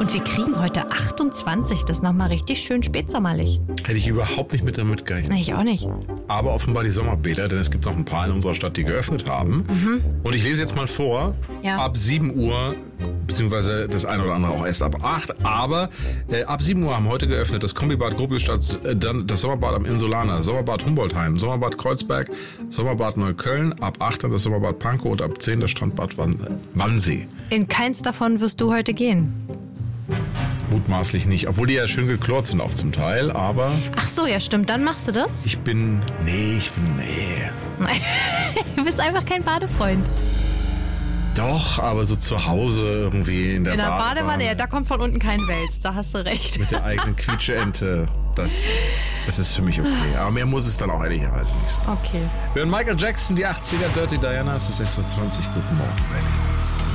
Und wir kriegen heute 28, das ist nochmal richtig schön spätsommerlich. Hätte ich überhaupt nicht damit gerechnet. Na, ich auch nicht. Aber offenbar die Sommerbäder, denn es gibt noch ein paar in unserer Stadt, die geöffnet haben. Und ich lese jetzt mal vor, ab 7 Uhr, beziehungsweise das eine oder andere auch erst ab 8, aber ab 7 Uhr haben heute geöffnet das Kombibad Gropiusstadt, dann das Sommerbad am Insulaner, Sommerbad Humboldtheim, Sommerbad Kreuzberg, Sommerbad Neukölln, ab 8 dann das Sommerbad Pankow und ab 10 das Strandbad Wannsee. In keins davon wirst du heute gehen. Mutmaßlich nicht, obwohl die ja schön geklort sind auch zum Teil, aber... Ach so, ja stimmt, dann machst du das? Nee. Du bist einfach kein Badefreund. Doch, aber so zu Hause irgendwie in der Badewanne, ja, da kommt von unten kein Wels, da hast du recht. Mit der eigenen Quietscheente, das ist für mich okay. Aber mehr muss es dann auch ehrlicherweise nicht sein. Okay. Wir hören Michael Jackson, die 80er, Dirty Diana, es ist 6:20 Uhr. Guten Morgen, Berlin.